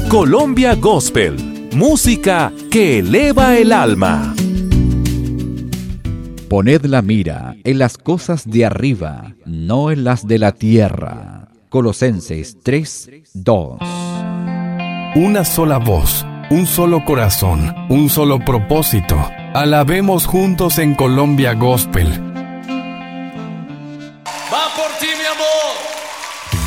Colombia Gospel, música que eleva el alma. Poned la mira en las cosas de arriba, no en las de la tierra. Colosenses 3:2. Una sola voz, un solo corazón, un solo propósito. Alabemos juntos en Colombia Gospel. Va por ti, mi amor.